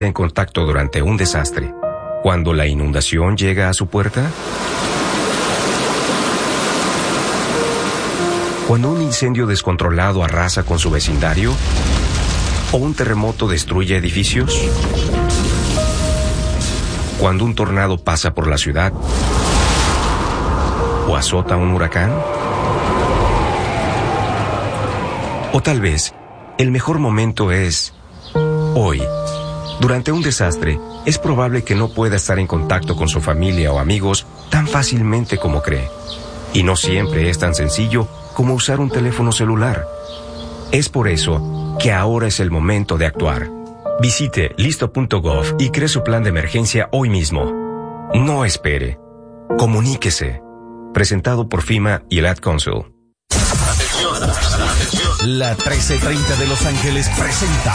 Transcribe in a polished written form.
en contacto durante un desastre. Cuando la inundación llega a su puerta. Cuando un incendio descontrolado arrasa con su vecindario. ¿O un terremoto destruye edificios? Cuando un tornado pasa por la ciudad. ¿O azota un huracán? O tal vez, el mejor momento es hoy. Durante un desastre, es probable que no pueda estar en contacto con su familia o amigos tan fácilmente como cree. Y no siempre es tan sencillo como usar un teléfono celular. Es por eso que ahora es el momento de actuar. Visite listo.gov y cree su plan de emergencia hoy mismo. No espere. Comuníquese. Presentado por FEMA y el Ad Council. La 1330 de Los Ángeles presenta